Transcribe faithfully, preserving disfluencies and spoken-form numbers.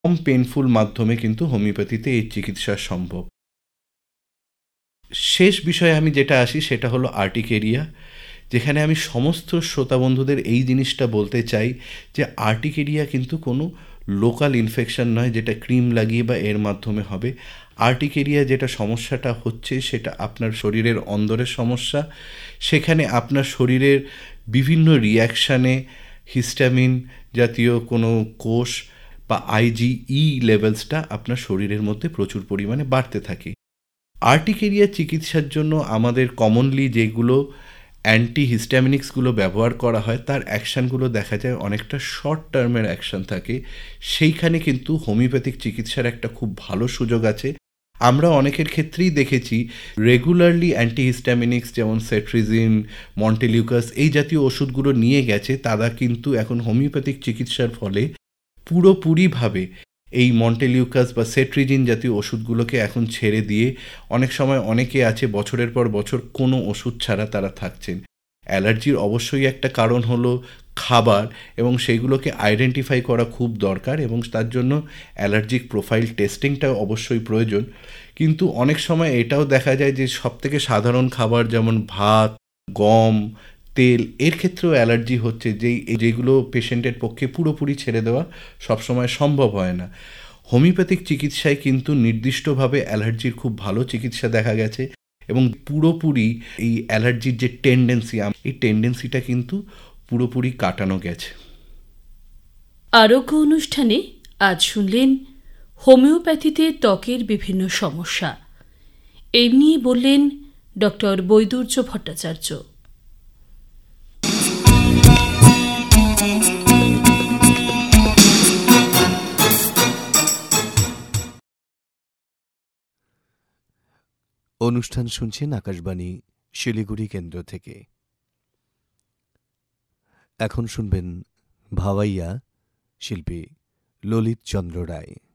কম painful মাধ্যমে কিন্তু হোমিওপ্যাথিতে এই চিকিৎসা সম্ভব। শেষ বিষয়ে আমি যেটা আসি সেটা হলো আর্টিকেরিয়া, যেখানে আমি সমস্ত শ্রোতা বন্ধুদের এই জিনিসটা বলতে চাই যে আর্টিকেরিয়া কিন্তু কোনো লোকাল ইনফেকশন নয় যেটা ক্রিম লাগিয়ে বা এর মাধ্যমে হবে। আর্টিকেরিয়া যেটা সমস্যাটা হচ্ছে সেটা আপনার শরীরের অন্দরের সমস্যা। সেখানে আপনার শরীরের বিভিন্ন রিয়াকশানে হিস্টামিন জাতীয় কোনো কোষ বা আইজিই লেভেলসটা আপনার শরীরের মধ্যে প্রচুর পরিমাণে বাড়তে থাকে। আর্টিকেরিয়া চিকিৎসার জন্য আমাদের কমনলি যেগুলো অ্যান্টি হিস্টামিনিক্সগুলো ব্যবহার করা হয় তার অ্যাকশানগুলো দেখা যায় অনেকটা শর্ট টার্মের অ্যাকশান থাকে। সেইখানে কিন্তু হোমিওপ্যাথিক চিকিৎসার একটা খুব ভালো সুযোগ আছে। আমরা অনেকের ক্ষেত্রেই দেখেছি রেগুলারলি অ্যান্টি হিস্টামিনিক্স যেমন সেট্রিজিন, মন্টেলিউকাস এই জাতীয় ওষুধগুলো নিয়ে গেছে, তারা কিন্তু এখন হোমিওপ্যাথিক চিকিৎসার ফলে পুরোপুরিভাবে এই মন্টেলিউকাস বা সেট্রিজিন জাতীয় ওষুধগুলোকে এখন ছেড়ে দিয়ে অনেক সময় অনেকে আছে বছরের পর বছর কোনো ওষুধ ছাড়া তারা থাকছেন। অ্যালার্জির অবশ্যই একটা কারণ হলো খাবার, এবং সেইগুলোকে আইডেন্টিফাই করা খুব দরকার এবং তার জন্য অ্যালার্জিক প্রোফাইল টেস্টিংটাও অবশ্যই প্রয়োজন। কিন্তু অনেক সময় এটাও দেখা যায় যে সবথেকে সাধারণ খাবার যেমন ভাত, গম, তেল এর ক্ষেত্রেও অ্যালার্জি হচ্ছে, যেই যেগুলো পেশেন্টের পক্ষে পুরোপুরি ছেড়ে দেওয়া সবসময় সম্ভব হয় না। হোমিওপ্যাথিক চিকিৎসায় কিন্তু নির্দিষ্টভাবে অ্যালার্জির খুব ভালো চিকিৎসা দেখা গেছে এবং পুরোপুরি এই অ্যালার্জির যে টেন্ডেন্সি, এই টেন্ডেন্সিটা কিন্তু পুরোপুরি কাটানো গেছে। আরোগ্য অনুষ্ঠানে আজ শুনলেন হোমিওপ্যাথিতে ত্বকের বিভিন্ন সমস্যা। এই নিয়ে বললেন ডক্টর বৈদুর্য ভট্টাচার্য। অনুষ্ঠান শুনছেন আকাশবাণী শিলিগুড়ি কেন্দ্র থেকে। এখন শুনবেন ভাওয়াইয়া, শিল্পী ললিত চন্দ্র রায়।